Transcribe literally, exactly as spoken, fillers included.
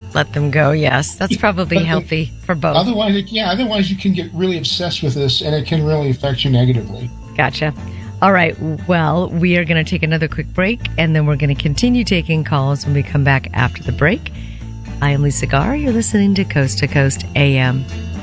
Let them go, yes. That's probably But the- healthy for both. Otherwise, it, yeah, otherwise you can get really obsessed with this, and it can really affect you negatively. Gotcha. All right. Well, we are going to take another quick break, and then we're going to continue taking calls when we come back after the break. I am Lisa Garr. You're listening to Coast to Coast A M.